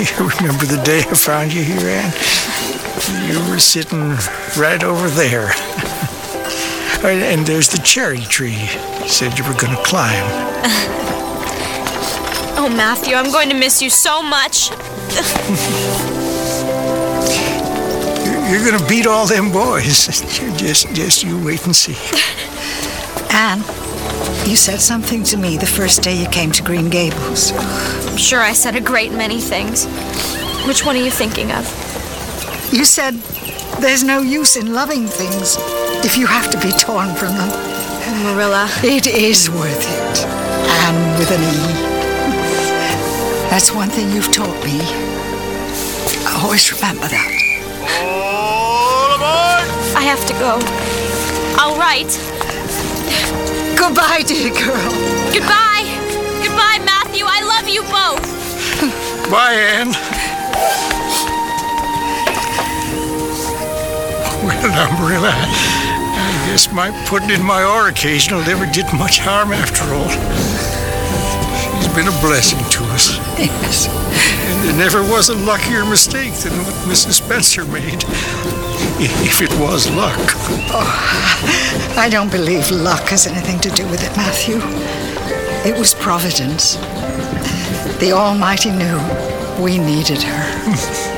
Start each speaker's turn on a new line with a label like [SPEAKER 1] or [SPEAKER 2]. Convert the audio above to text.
[SPEAKER 1] You remember the day I found you here, Anne? You were sitting right over there. And there's the cherry tree you said you were going to climb.
[SPEAKER 2] Oh, Matthew, I'm going to miss you so much.
[SPEAKER 1] You're going to beat all them boys. Just you wait and see.
[SPEAKER 3] Anne, you said something to me the first day you came to Green Gables.
[SPEAKER 2] I'm sure I said a great many things. Which one are you thinking of?
[SPEAKER 3] You said there's no use in loving things if you have to be torn from them.
[SPEAKER 2] Oh, Marilla.
[SPEAKER 3] It is worth it. Anne with an E. That's one thing you've taught me. I always remember that.
[SPEAKER 4] All aboard!
[SPEAKER 2] I have to go. I'll write.
[SPEAKER 3] Goodbye, dear girl.
[SPEAKER 2] Goodbye. Goodbye, Matthew. I love you both.
[SPEAKER 1] Bye, Anne. Well, now, Marilla, I guess my putting in my oar occasional never did much harm after all. She's been a blessing to us.
[SPEAKER 3] Yes.
[SPEAKER 1] And there never was a luckier mistake than what Mrs. Spencer made. If it was luck.
[SPEAKER 3] Oh, I don't believe luck has anything to do with it, Matthew. It was Providence. The Almighty knew we needed her.